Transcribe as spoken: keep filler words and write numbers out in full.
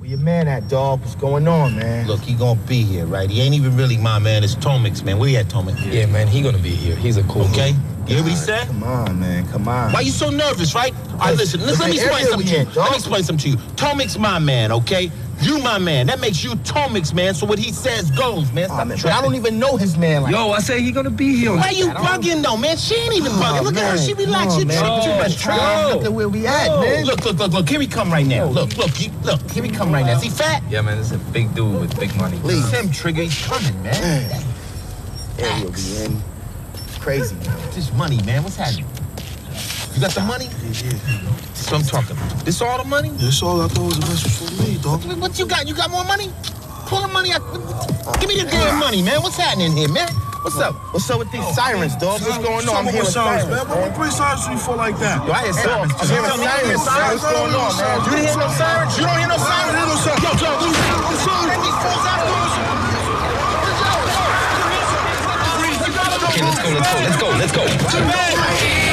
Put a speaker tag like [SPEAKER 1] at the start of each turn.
[SPEAKER 1] Where your man at, dog? What's going on, man?
[SPEAKER 2] Look, he gonna be here, right? He ain't even really my man. It's Tomix, man. Where you at, Tomix?
[SPEAKER 3] Yeah, man, he gonna be here. He's a cool
[SPEAKER 2] Okay?
[SPEAKER 3] dude.
[SPEAKER 2] You hear what he said?
[SPEAKER 1] Come on, man. Come on.
[SPEAKER 2] Why you so nervous, right? All right, listen, listen, let me explain something to you. Let me explain something to you. Tomix my man, okay? You my man. That makes you Tomix, man. So what he says goes, man. Stop
[SPEAKER 1] Oh, man, but I don't even know his man like
[SPEAKER 3] Yo, I said he gonna be here.
[SPEAKER 2] Why you bugging though, man? She ain't even bugging. Look at her. She relaxed. You tripping too much.
[SPEAKER 1] Try look at where we at, man.
[SPEAKER 2] Look, look, look, look. Here he come right now. Look, look, he, look. Here he come right now. Is he fat?
[SPEAKER 3] Yeah, man, this is a big dude with big money.
[SPEAKER 2] Please. Him, Trigger. He's coming, man.
[SPEAKER 1] There you'll be in. It's crazy, man.
[SPEAKER 2] This money, man. What's happening? You got the money?
[SPEAKER 1] Yeah, yeah.
[SPEAKER 2] That's what I'm talking about. This all the money?
[SPEAKER 4] This all I thought was the best for me, dog.
[SPEAKER 2] What, what you got? You got more money? Pull the money out. Give me the damn money, man. What's happening here, man? What's up?
[SPEAKER 1] What's up with these sirens, dog? What's going on? I'm hearing sirens,
[SPEAKER 4] man. What would bring sirens to you for like that?
[SPEAKER 2] Yo, I hear sirens.
[SPEAKER 1] I'm hearing sirens. What's going on, man?
[SPEAKER 2] You didn't hear no sirens? You don't hear no sirens?
[SPEAKER 4] I don't hear no sirens.
[SPEAKER 2] Yo, yo, I'm sorry. Let these fools after us.
[SPEAKER 3] Okay, let's go, let's go, let's go, let's go.